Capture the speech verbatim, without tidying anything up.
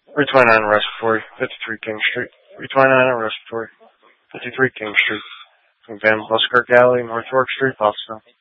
three twenty-nine Respiratory, fifty-three King Street. three twenty-nine Respiratory, fifty-three King Street. From Van Buskirk Alley, North York Street, Boston.